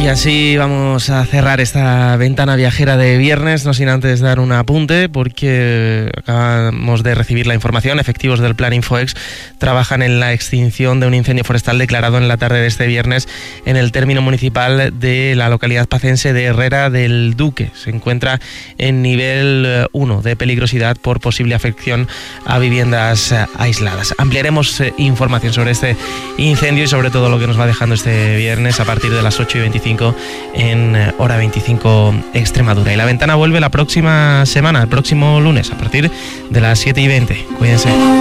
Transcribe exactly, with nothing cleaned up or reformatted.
Y así vamos a cerrar esta ventana viajera de viernes, no sin antes dar un apunte, porque acabamos de recibir la información. Efectivos del Plan Infoex trabajan en la extinción de un incendio forestal declarado en la tarde de este viernes en el término municipal de la localidad pacense de Herrera del Duque. Se encuentra en nivel uno de peligrosidad por posible afección a viviendas aisladas. Ampliaremos información sobre este incendio y sobre todo lo que nos va dejando este viernes a partir de las ocho y veinticinco en Hora veinticinco Extremadura. Y la ventana vuelve la próxima semana, el próximo lunes, a partir de las siete y veinte. Cuídense.